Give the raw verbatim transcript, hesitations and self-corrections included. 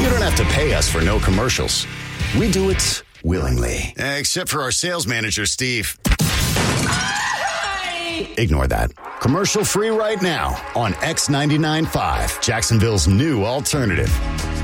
You don't have to pay us for no commercials. We do it willingly. Except for our sales manager, Steve. Ignore that. Commercial free right now on X ninety-nine point five, Jacksonville's new alternative.